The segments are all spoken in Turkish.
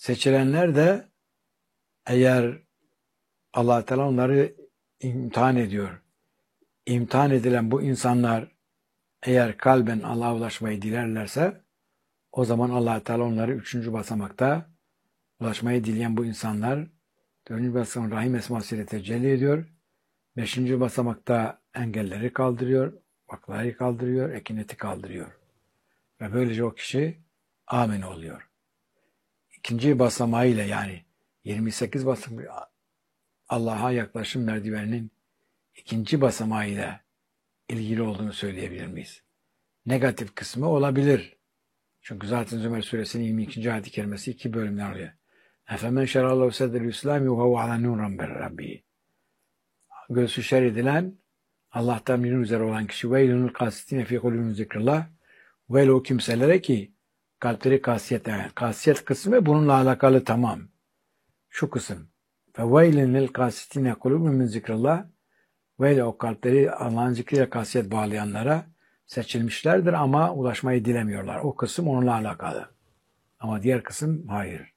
Seçilenler de eğer Allah Teala onları imtihan ediyor. İmtihan edilen bu insanlar eğer kalben Allah'a ulaşmayı dilerlerse o zaman Allah Teala onları 3. basamakta ulaşmayı dileyen bu insanlar 4. basamakta Rahim esmasıyla tecelli ediyor. 5. basamakta engelleri kaldırıyor, vakları kaldırıyor, ekineti kaldırıyor. Ve böylece o kişi amin oluyor. 2. basamağıyla yani 28 basamak Allah'a yaklaşım merdiveninin 2. basamağıyla ilgili olduğunu söyleyebilir miyiz? Negatif kısmı olabilir. Çünkü zaten Zümer suresinin 22. ayet-i kerimesi 2 bölümden oluyor. Efemen şerallahu sedrül İslami ve huve ala nuran bir rabbi. Göğsü şer edilen Allah'tan birinin üzere olan kişi veylünül kasitine fi kulübün zikrillah. Veyle o kimselere ki kalpleri kasiyet. Yani kasiyet kısmı bununla alakalı tamam. Şu kısım. Ve veylünül kasitine kulübün zikrillah. Veyle o kalpleri Allah'ın zikriyle kasiyet bağlayanlara seçilmişlerdir ama ulaşmayı dilemiyorlar. O kısım onunla alakalı. Ama diğer kısım hayır.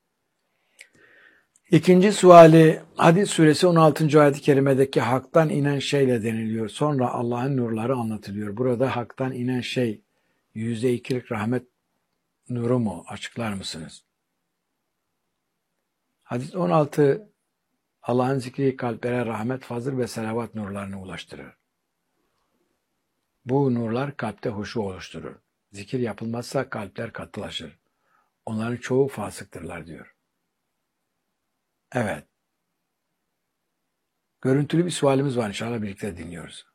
İkinci suali Hadid suresi 16. ayet-i kerimedeki haktan inen şeyle deniliyor. Sonra Allah'ın nurları anlatılıyor. Burada haktan inen şey %2'lik rahmet nuru mu? Açıklar mısınız? Hadis 16 Allah'ın zikri kalplere rahmet, fazıl ve selavat nurlarını ulaştırır. Bu nurlar kalpte huşu oluşturur. Zikir yapılmazsa kalpler katılaşır. Onların çoğu fasıktırlar diyor. Evet. Görüntülü bir sualimiz var. İnşallah birlikte dinliyoruz.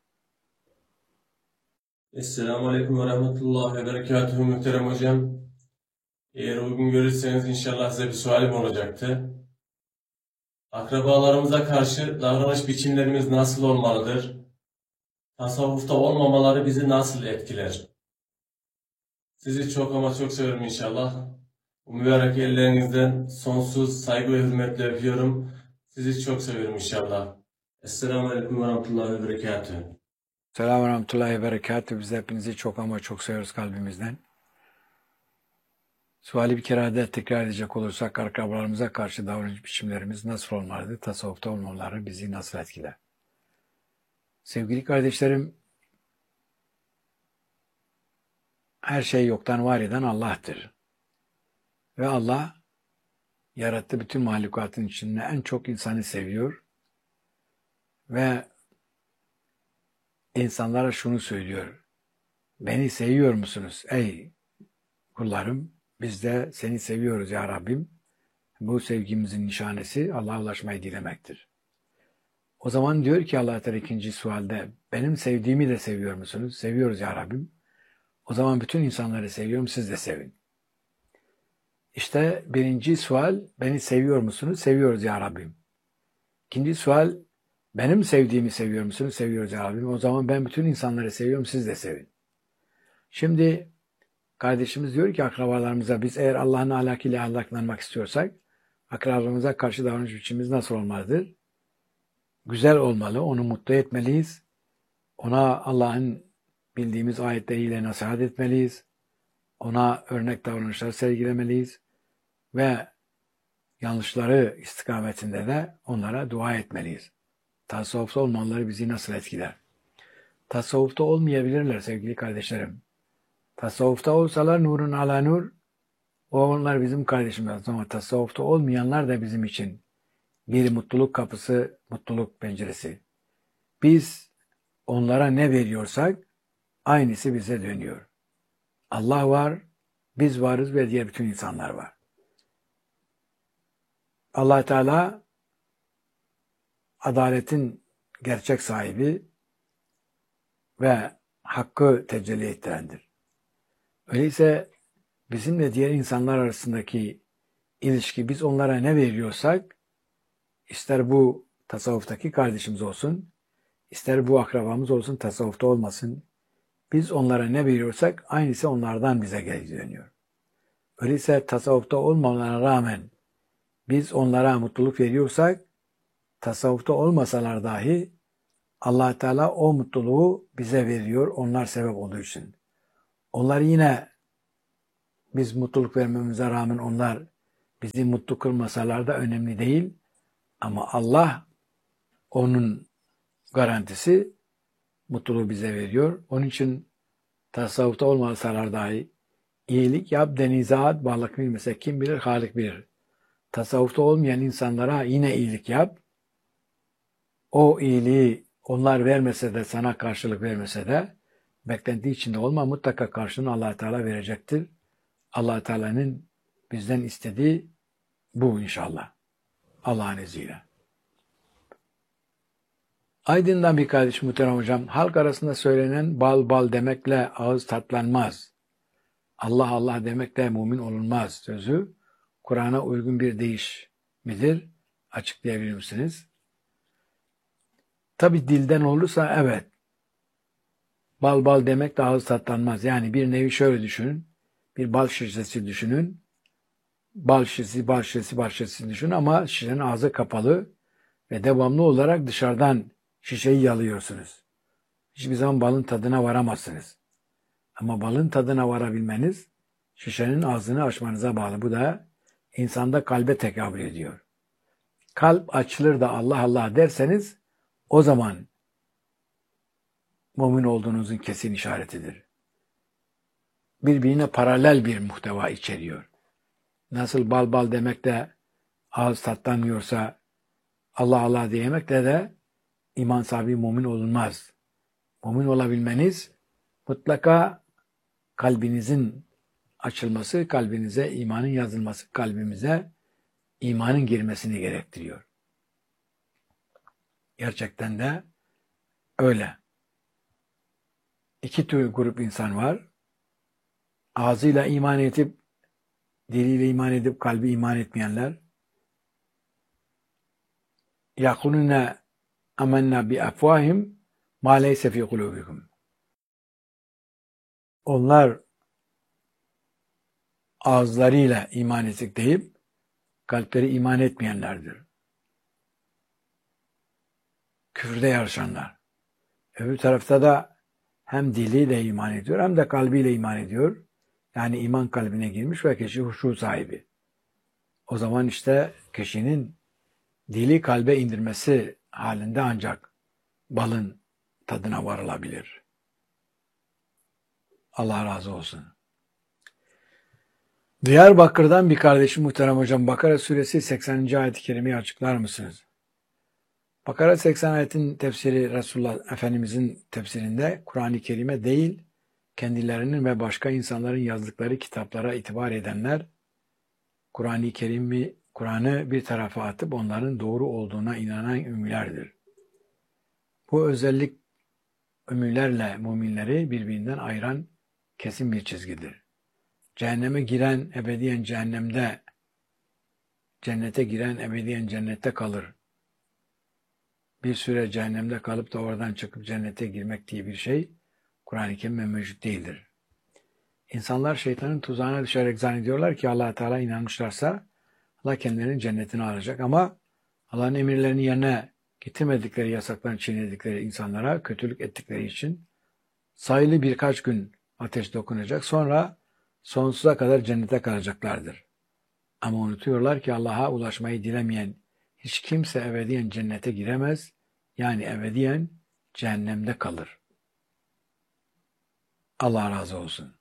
Esselamu Aleyküm ve Rahmetullahi ve Berekatuhu muhterem hocam. Eğer uygun görürseniz inşallah size bir sualim olacaktı. Akrabalarımıza karşı davranış biçimlerimiz nasıl olmalıdır? Tasavvufta olmamaları bizi nasıl etkiler? Sizi çok ama çok seviyorum inşallah. Bu mübarek ellerinizden sonsuz saygı ve hürmetle öpüyorum. Sizi çok seviyorum inşallah. Esselamu Aleyküm ve Rahmetullahi ve Berekatuhu. Selamun Rahmetullahi ve Berekatuhu. Biz hepinizi çok ama çok seviyoruz kalbimizden. Suali bir kere de tekrar edecek olursak akrabalarımıza karşı davranış biçimlerimiz nasıl olmalıdır? Tasavvufta olmaları bizi nasıl etkiler? Sevgili kardeşlerim, her şey yoktan var eden Allah'tır. Ve Allah yarattığı bütün mahlukatın içinde en çok insanı seviyor. Ve insanlara şunu söylüyor. Beni seviyor musunuz ey kullarım? Biz de seni seviyoruz ya Rabbim. Bu sevgimizin nişanesi Allah'a ulaşmayı dilemektir. O zaman diyor ki Allah Teala ikinci sualde benim sevdiğimi de seviyor musunuz? Seviyoruz ya Rabbim. O zaman bütün insanları seviyorum, siz de sevin. İşte birinci sual beni seviyor musunuz? Seviyoruz ya Rabbim. İkinci sual benim sevdiğimi seviyor musunuz? Seviyoruz ya Rabbim. O zaman ben bütün insanları seviyorum, siz de sevin. Şimdi kardeşimiz diyor ki akrabalarımıza biz eğer Allah'ın ahlakıyla ahlaklanmak istiyorsak akrabalarımıza karşı davranış biçimimiz nasıl olmalıdır? Güzel olmalı, onu mutlu etmeliyiz. Ona Allah'ın bildiğimiz ayetleriyle nasihat etmeliyiz. Ona örnek davranışlar sergilemeliyiz. Ve yanlışları istikametinde de onlara dua etmeliyiz. Tasavvufta olmaları bizi nasıl etkiler? Tasavvufta olmayabilirler sevgili kardeşlerim. Tasavvufta olsalar nurun ala nur, onlar bizim kardeşimiz. Ama tasavvufta olmayanlar da bizim için bir mutluluk kapısı, mutluluk penceresi. Biz onlara ne veriyorsak aynısı bize dönüyor. Allah var, biz varız ve diğer bütün insanlar var. Allah Teala adaletin gerçek sahibi ve hakkı tecelli ettirendir. Öyleyse bizimle diğer insanlar arasındaki ilişki biz onlara ne veriyorsak ister bu tasavvuftaki kardeşimiz olsun, ister bu akrabamız olsun tasavvufta olmasın. Biz onlara ne veriyorsak aynısı onlardan bize geri dönüyor. Öyleyse tasavvufta olmamalarına rağmen biz onlara mutluluk veriyorsak tasavvufta olmasalar dahi Allah Teala o mutluluğu bize veriyor. Onlar sebep olduğu için. Onlar yine biz mutluluk vermemize rağmen onlar Bizi mutlu kılmasalar da önemli değil. Ama Allah, onun garantisi, mutluluğu bize veriyor. Onun için tasavvufta olmasalar dahi iyilik yap, denize at, balık bilmese kim bilir, Halik bilir. Tasavvufta olmayan insanlara yine iyilik yap. O iyiliği onlar vermese de, sana karşılık vermese de, beklenti içinde olma, mutlaka karşılığını Allah Teala verecektir. Allah Teala'nın bizden istediği bu inşallah. Allah'ın izniyle. Aydın'dan bir kardeşim muhterem hocam, halk arasında söylenen bal bal demekle ağız tatlanmaz. Allah Allah demekle mümin olunmaz sözü Kur'an'a uygun bir deyiş midir? Açıklayabilir misiniz? Tabi dilden olursa evet. Bal bal demek de ağız tatlanmaz. Yani bir nevi şöyle düşünün. Bir bal şişesi düşünün. Bal şişesi düşünün ama şişenin ağzı kapalı ve devamlı olarak dışarıdan şişeyi yalıyorsunuz. Hiçbir zaman balın tadına varamazsınız. Ama balın tadına varabilmeniz şişenin ağzını açmanıza bağlı. Bu da insanda kalbe tekabül ediyor. Kalp açılır da Allah Allah derseniz o zaman mümin olduğunuzun kesin işaretidir. Birbirine paralel bir muhteva içeriyor. Nasıl bal bal demek de ağız tatlanmıyorsa Allah Allah diyemekle de iman sahibi mümin olunmaz. Mümin olabilmeniz mutlaka kalbinizin açılması, kalbinize imanın yazılması, kalbimize imanın girmesini gerektiriyor. Gerçekten de öyle. İki tür grup insan var. Ağzıyla iman edip, diliyle iman edip, kalbi iman etmeyenler. يَقُلُونَ اَمَنَّا بِأَفْوَاهِمْ مَا لَيْسَ فِي قُلُوبِكُمْ. Onlar ağızlarıyla iman ettik deyip, kalpleri iman etmeyenlerdir. Küfürde yarışanlar. Öbür tarafta da hem diliyle iman ediyor hem de kalbiyle iman ediyor. Yani iman kalbine girmiş ve kişi huşu sahibi. O zaman işte kişinin dili kalbe indirmesi halinde ancak balın tadına varılabilir. Allah razı olsun. Diyarbakır'dan bir kardeşim muhterem hocam, Bakara suresi 80. ayet-i kerimeyi açıklar mısınız? Bakara 80 ayetin tefsiri Resulullah Efendimizin tefsirinde Kur'an-ı Kerim'e değil, kendilerinin ve başka insanların yazdıkları kitaplara itibar edenler, Kur'an'ı bir tarafa atıp onların doğru olduğuna inanan ümmilerdir. Bu özellik ümmilerle müminleri birbirinden ayıran kesin bir çizgidir. Cehenneme giren ebediyen cehennemde, cennete giren ebediyen cennette kalır. Bir süre cehennemde kalıp da oradan çıkıp cennete girmek diye bir şey Kur'an-ı Kerim'de mevcut değildir. İnsanlar şeytanın tuzağına düşerek zannediyorlar ki Allah Teala inanmışlarsa Allah kendilerinin cennetini alacak ama Allah'ın emirlerini yerine getirmedikleri, yasaklarını çiğnedikleri insanlara kötülük ettikleri için sayılı birkaç gün ateş dokunacak, sonra sonsuza kadar cennete kalacaklardır. Ama unutuyorlar ki Allah'a ulaşmayı dilemeyen hiç kimse ebediyen cennete giremez, yani ebediyen cehennemde kalır. Allah razı olsun.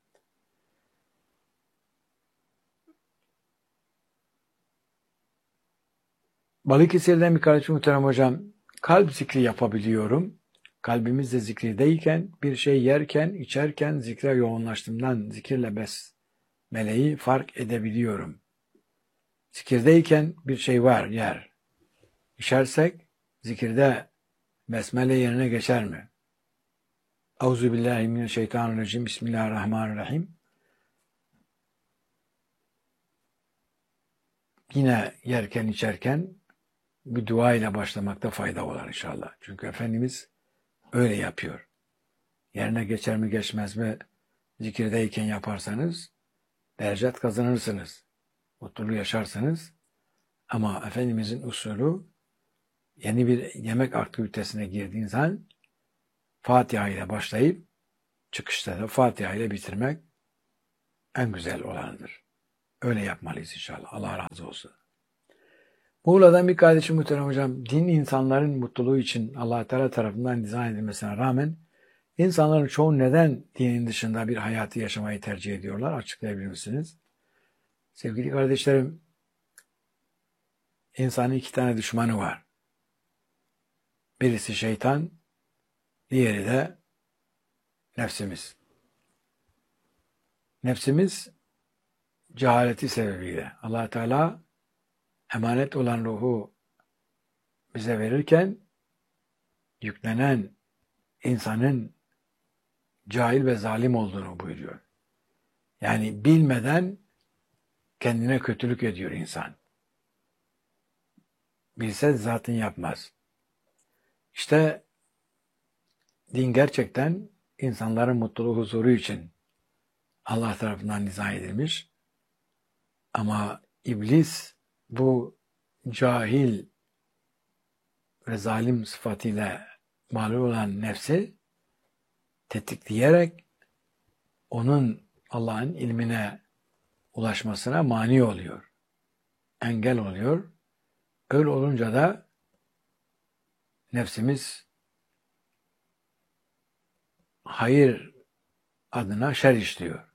Balıkesir'den bir kardeşim muhterem hocam, kalp zikri yapabiliyorum. Kalbimizde zikirdeyken, bir şey yerken, içerken zikre yoğunlaştığımdan zikirle besmeleyi fark edebiliyorum. Zikirdeyken bir şey var, yer. İçersek zikirde besmele yerine geçer mi? Euzubillahimineşşeytanirracim. Bismillahirrahmanirrahim. Yine yerken içerken bir dua ile başlamakta fayda var inşallah. Çünkü Efendimiz öyle yapıyor. Yerine geçer mi geçmez mi zikirdeyken yaparsanız derecat kazanırsınız. Mutluluğu yaşarsınız. Ama Efendimizin usulü yeni bir yemek aktivitesine girdiğin zaman Fatiha ile başlayıp çıkışta da Fatiha ile bitirmek en güzel olanıdır. öyle yapmalıyız inşallah. Allah razı olsun. Muğla'dan bir kardeşim muhterem hocam, din insanların mutluluğu için Allah Teala tarafından dizayn edilmesine rağmen insanların çoğu neden dinin dışında bir hayatı yaşamayı tercih ediyorlar? Açıklayabilir misiniz? Sevgili kardeşlerim, insanın iki tane düşmanı var. Birisi şeytan, diğeri de nefsimiz. Nefsimiz cehaleti sebebiyle Allah Teala emanet olan ruhu bize verirken yüklenen insanın cahil ve zalim olduğunu buyuruyor. Yani bilmeden kendine kötülük ediyor insan. Bilse zaten yapmaz. İşte din gerçekten insanların mutluluğu, huzuru için Allah tarafından dizayn edilmiş. Ama iblis bu cahil ve zalim sıfatıyla malum olan nefsi tetikleyerek onun Allah'ın ilmine ulaşmasına mani oluyor. Engel oluyor. Öyle olunca da nefsimiz hayır adına şer işliyor.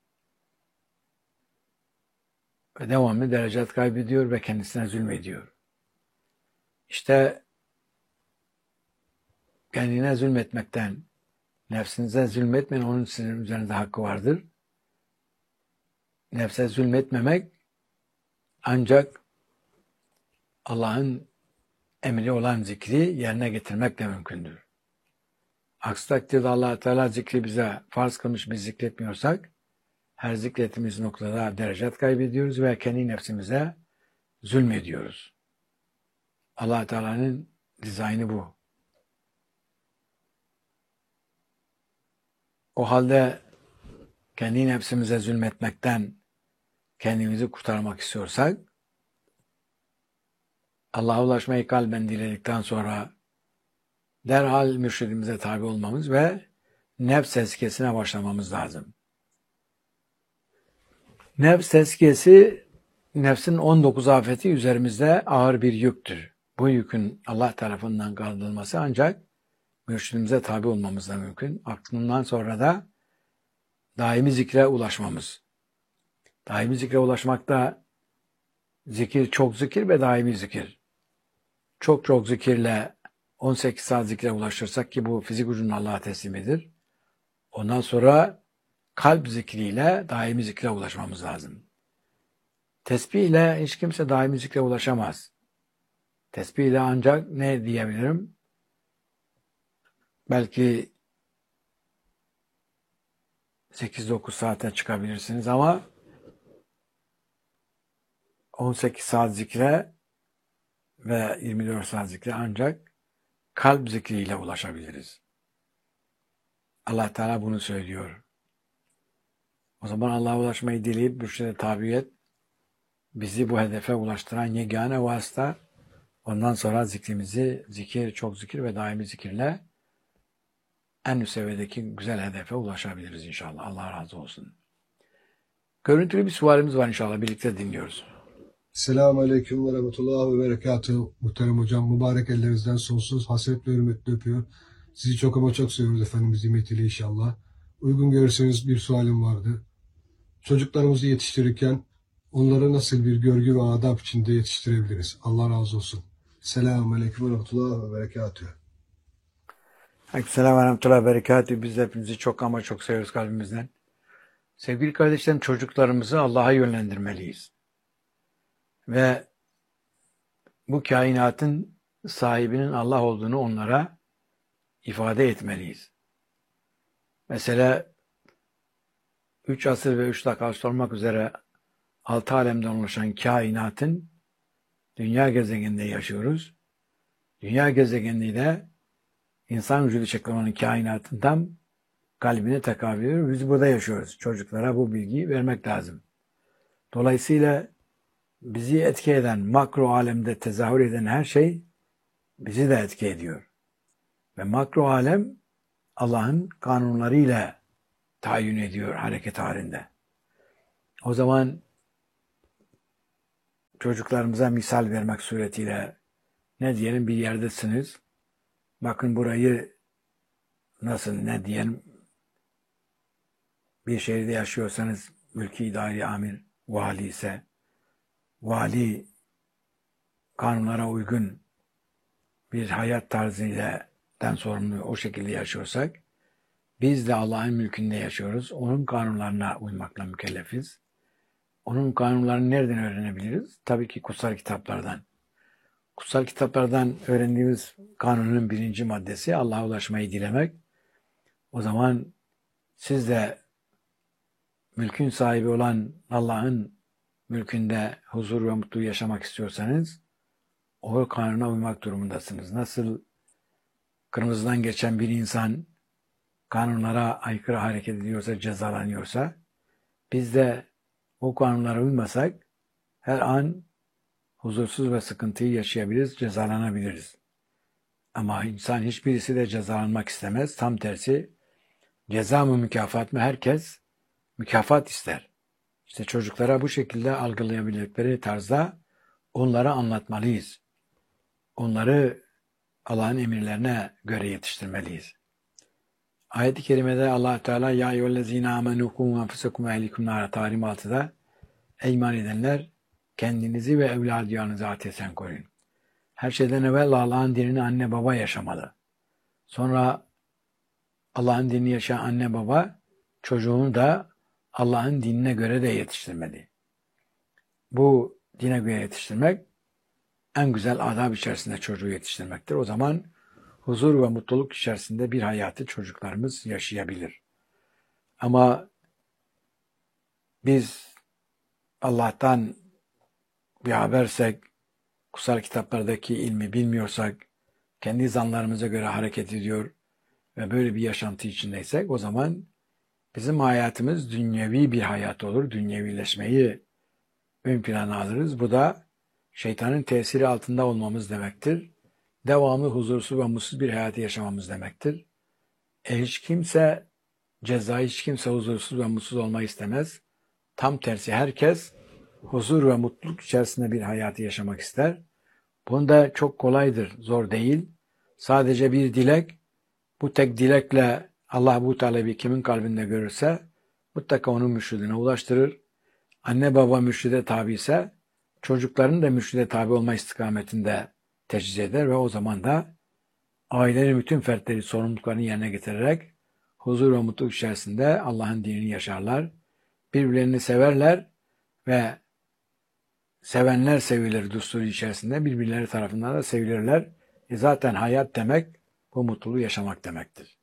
Ve devamlı derecat kaybediyor ve kendisine zulmediyor. İşte kendine zulmetmekten, nefsinize zulmetmeyin, onun sizin üzerinde hakkı vardır. Nefse zulmetmemek ancak Allah'ın emri olan zikri yerine getirmekle mümkündür. Aksi takdirde Allah Teala zikri bize farz kılmış, biz zikretmiyorsak her zikrettiğimiz noktada derecat kaybediyoruz ve kendi nefsimize zulmediyoruz. Allah Teala'nın dizaynı bu. O halde kendi nefsimize zulmetmekten kendimizi kurtarmak istiyorsak Allah'a ulaşmayı kalben diledikten sonra derhal mürşidimize tabi olmamız ve nefs tezkiyesine başlamamız lazım. Nefs tezkiyesi, nefsin 19 afeti üzerimizde ağır bir yüktür. Bu yükün Allah tarafından kaldırılması ancak mürşidimize tabi olmamızla mümkün. Aklından sonra da daimi zikre ulaşmamız. Daimi zikre ulaşmakta zikir, çok zikir ve daimi zikir. Çok zikirle 18 saat zikre ulaşırsak ki bu fizik ucunun Allah'a teslimidir. Ondan sonra kalp zikriyle daimi zikre ulaşmamız lazım. Tesbih ile hiç kimse daimi zikre ulaşamaz. Tesbih ile ancak ne diyebilirim? Belki 8-9 saate çıkabilirsiniz ama 18 saat zikre ve 24 saat zikre ancak kalp zikriyle ulaşabiliriz. Allah Teala bunu söylüyor. O zaman Allah'a ulaşmayı dileyip mürşide tabi et. Bizi bu hedefe ulaştıran yegane vasıta. Ondan sonra zikrimizi, çok zikir ve daimi zikirle en üst seviyedeki güzel hedefe ulaşabiliriz inşallah. Allah razı olsun. Görüntülü bir sualimiz var inşallah. Birlikte dinliyoruz. Selamun Aleyküm ve Rahmetullah ve Berekatuhu. Muhterem hocam, mübarek ellerinizden sonsuz hasretle hürmetle öpüyor. Sizi çok ama çok seviyoruz Efendimiz nimetiyle inşallah. Uygun görürseniz bir sualim vardı. Çocuklarımızı yetiştirirken onları nasıl bir görgü ve adab içinde yetiştirebiliriz? Allah razı olsun. Selamun Aleyküm ve Rahmetullah ve Berekatuhu. Aleykümselam ve rahmetullahi ve berekatuhu. Biz de hepinizi çok ama çok seviyoruz kalbimizden. Sevgili kardeşlerim, çocuklarımızı Allah'a yönlendirmeliyiz. Ve bu kainatın sahibinin Allah olduğunu onlara ifade etmeliyiz. Mesela 3 asır ve 3 dakika olmak üzere 6 alemden oluşan kainatın dünya gezegeninde yaşıyoruz. Dünya gezegeniyle insan vücudu şeklinde olan kainatın tam kalbine tekabül ediyor. Biz burada yaşıyoruz. Çocuklara bu bilgiyi vermek lazım. Dolayısıyla bizi etki eden, makro alemde tezahür eden her şey bizi de etki ediyor. Ve makro alem Allah'ın kanunlarıyla tayin ediyor hareket halinde. O zaman çocuklarımıza misal vermek suretiyle ne diyelim, bir yerdesiniz. Bakın burayı nasıl, ne diyelim, bir şehirde yaşıyorsanız mülki idari amir vali ise vali kanunlara uygun bir hayat tarzıyla sorumlu o şekilde yaşıyorsak, biz de Allah'ın mülkünde yaşıyoruz. Onun kanunlarına uymakla mükellefiz. Onun kanunlarını nereden öğrenebiliriz? Tabii ki kutsal kitaplardan. Kutsal kitaplardan öğrendiğimiz kanunun birinci maddesi Allah'a ulaşmayı dilemek. O zaman siz de mülkün sahibi olan Allah'ın mülkünde huzur ve mutluluğu yaşamak istiyorsanız o kanuna uymak durumundasınız. Nasıl kırmızıdan geçen bir insan kanunlara aykırı hareket ediyorsa, cezalanıyorsa, biz de o kanunlara uymasak her an huzursuz ve sıkıntıyı yaşayabiliriz, cezalanabiliriz. Ama insan hiçbirisi de cezalanmak istemez. Tam tersi, ceza mı mükafat mı, herkes mükafat ister. İşte çocuklara bu şekilde algılayabildikleri tarzda onlara anlatmalıyız. Onları Allah'ın emirlerine göre yetiştirmeliyiz. Ayet-i kerimede Allah Teala ya eyyühellezine amenu kumu enfusekum ve ehlikum nara Tahrim 6'da ey iman edenler, kendinizi ve evladiyarınızı ateşten koruyun. Her şeyden evvel Allah'ın dinini anne baba yaşamalı. Sonra Allah'ın dinini yaşayan anne baba çocuğunu da Allah'ın dinine göre de yetiştirmeli. Bu dine göre yetiştirmek en güzel adab içerisinde çocuğu yetiştirmektir. O zaman huzur ve mutluluk içerisinde bir hayatı çocuklarımız yaşayabilir. Ama biz Allah'tan bir habersek, kutsal kitaplardaki ilmi bilmiyorsak, kendi zanlarımıza göre hareket ediyor ve böyle bir yaşantı içindeysek, o zaman bizim hayatımız dünyevi bir hayat olur. Dünyevileşmeyi ön plana alırız. Bu da şeytanın tesiri altında olmamız demektir. Devamlı huzursuz ve mutsuz bir hayatı yaşamamız demektir. Hiç kimse huzursuz ve mutsuz olmayı istemez. Tam tersi, herkes huzur ve mutluluk içerisinde bir hayatı yaşamak ister. Bunda çok kolaydır, zor değil. Sadece bir dilek, bu tek dilekle Allah bu talebi kimin kalbinde görürse mutlaka onun mürşidine ulaştırır. Anne baba mürşide tabi ise çocukların da mürşide tabi olma istikametinde teşhis eder ve o zaman da ailenin bütün fertleri sorumluluklarını yerine getirerek huzur ve mutluluk içerisinde Allah'ın dinini yaşarlar. Birbirlerini severler ve sevenler sevilir düsturu içerisinde, birbirleri tarafından da sevilirler. Zaten hayat demek bu mutluluğu yaşamak demektir.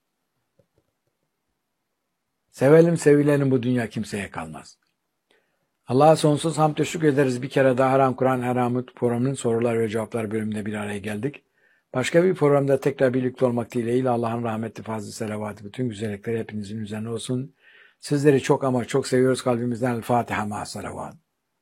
Sevelim sevilelim, bu dünya kimseye kalmaz. Allah'a sonsuz hamd ve şükrederiz. Bir kere daha Haram Kur'an Haramut programının sorular ve cevaplar bölümünde bir araya geldik. Başka bir programda tekrar birlikte olmak dileğiyle Allah'ın rahmeti, fazlı, selavatı, bütün güzellikleri hepinizin üzerine olsun. Sizleri çok ama çok seviyoruz kalbimizden. El Fatiha ma salavat.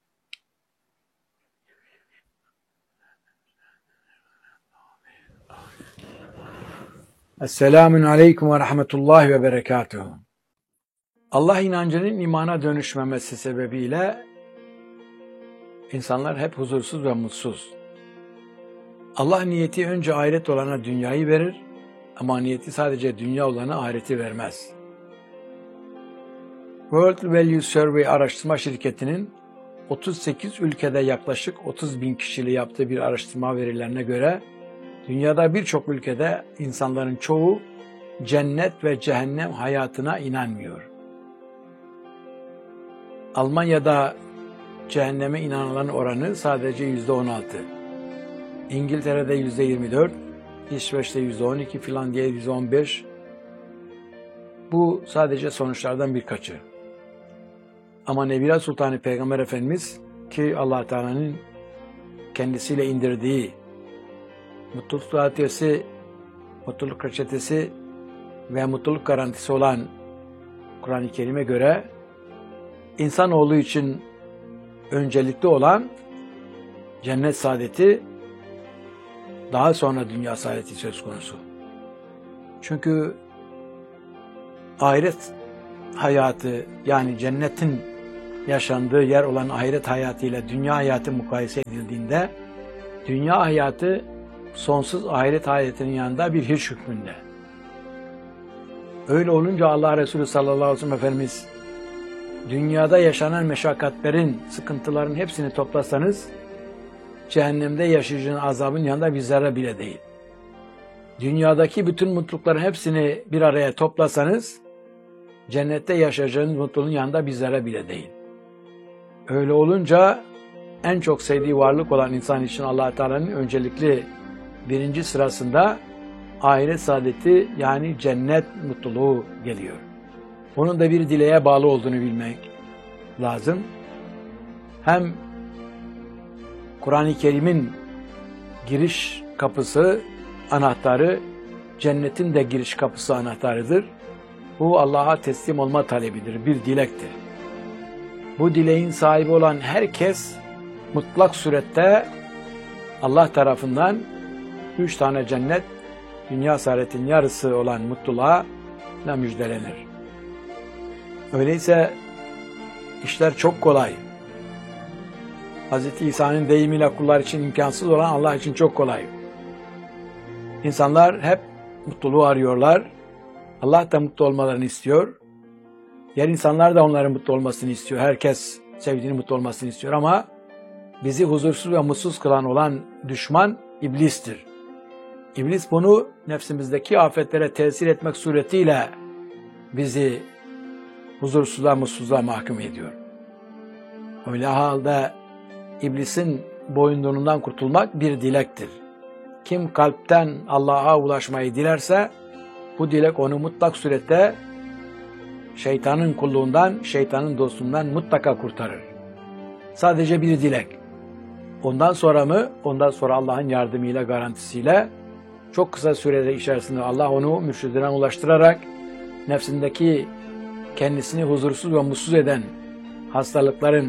Esselamun aleyküm ve rahmetullahi ve berekatuhu. Allah inancının imana dönüşmemesi sebebiyle insanlar hep huzursuz ve mutsuz. Allah niyeti önce ahiret olana dünyayı verir ama niyeti sadece dünya olana ahireti vermez. World Value Survey araştırma şirketinin 38 ülkede yaklaşık 30.000 kişiyle yaptığı bir araştırma verilerine göre dünyada birçok ülkede insanların çoğu cennet ve cehennem hayatına inanmıyor. Almanya'da cehenneme inananların oranı sadece %16. İngiltere'de %24, İsveç'te %12, Finlandiya'da %15. Bu sadece sonuçlardan birkaçı. Ama Nebiler Sultanı Peygamber Efendimiz ki Allah Teala'nın kendisiyle indirdiği mutluluk adresi, mutluluk reçetesi ve mutluluk garantisi olan Kur'an-ı Kerim'e göre insanoğlu için öncelikli olan cennet saadeti, daha sonra dünya saadeti söz konusu. Çünkü ahiret hayatı, yani cennetin yaşandığı yer olan ahiret hayatıyla dünya hayatı mukayese edildiğinde, dünya hayatı sonsuz ahiret hayatının yanında bir hiç hükmünde. Öyle olunca Allah Resulü sallallahu aleyhi ve sellem Efendimiz, dünyada yaşanan meşakkatlerin, sıkıntıların hepsini toplasanız, cehennemde yaşayacağın azabın yanında bir zerre bile değil. Dünyadaki bütün mutlulukların hepsini bir araya toplasanız, cennette yaşayacağınız mutluluğun yanında bir zerre bile değil. Öyle olunca en çok sevdiği varlık olan insan için Allah Teala'nın öncelikli birinci sırasında ahiret saadeti, yani cennet mutluluğu geliyor. Bunun da bir dileğe bağlı olduğunu bilmek lazım. Hem Kur'an-ı Kerim'in giriş kapısı, anahtarı, cennetin de giriş kapısı anahtarıdır. Bu Allah'a teslim olma talebidir, bir dilektir. Bu dileğin sahibi olan herkes mutlak surette Allah tarafından 3 tane cennet, dünya saadetin yarısı olan mutluluğa müjdelenir. Öyleyse işler çok kolay. Hz. İsa'nın deyimiyle kullar için imkansız olan Allah için çok kolay. İnsanlar hep mutluluğu arıyorlar. Allah da mutlu olmalarını istiyor. Diğer insanlar da onların mutlu olmasını istiyor. Herkes sevdiğinin mutlu olmasını istiyor ama bizi huzursuz ve mutsuz kılan olan düşman iblistir. İblis bunu nefsimizdeki afetlere tesir etmek suretiyle bizi huzursuzluğa, mutsuzluğa mahkum ediyor. Öyle halde iblisin boyunduruğundan kurtulmak bir dilektir. Kim kalpten Allah'a ulaşmayı dilerse, bu dilek onu mutlak surette şeytanın kulluğundan, şeytanın dostluğundan mutlaka kurtarır. Sadece bir dilek. Ondan sonra mı? Ondan sonra Allah'ın yardımıyla, garantisiyle çok kısa sürede içerisinde Allah onu mürşidine ulaştırarak nefsindeki kendisini huzursuz ve mutsuz eden hastalıkların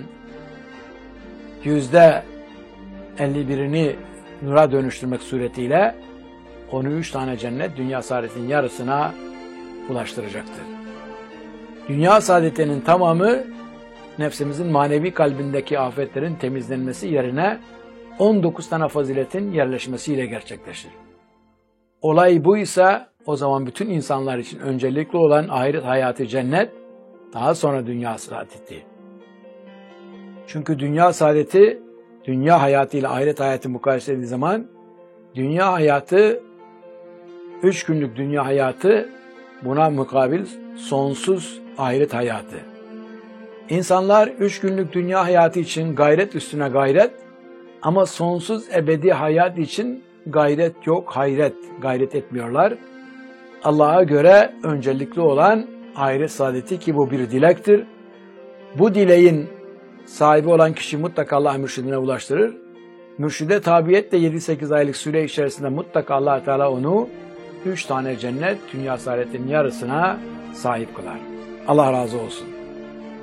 %51'ini nura dönüştürmek suretiyle onu 3 tane cennet, dünya saadetinin yarısına ulaştıracaktır. Dünya saadetinin tamamı nefsimizin manevi kalbindeki afetlerin temizlenmesi yerine 19 tane faziletin yerleşmesiyle gerçekleşir. Olay buysa o zaman bütün insanlar için öncelikli olan ahiret hayatı cennet, daha sonra dünya saadeti. Çünkü dünya saadeti, dünya hayatıyla ahiret hayatı mukayese edildiği zaman, dünya hayatı, 3 günlük dünya hayatı, buna mukabil sonsuz ahiret hayatı. İnsanlar 3 günlük dünya hayatı için gayret üstüne gayret, ama sonsuz ebedi hayat için gayret yok, gayret etmiyorlar. Allah'a göre öncelikli olan ahiret saadeti, ki bu bir dilektir. Bu dileğin sahibi olan kişi mutlaka Allah mürşidine ulaştırır. Mürşide tabiyetle 7-8 aylık süre içerisinde mutlaka Allah Teala onu 3 tane cennet, dünya saadetinin yarısına sahip kılar. Allah razı olsun.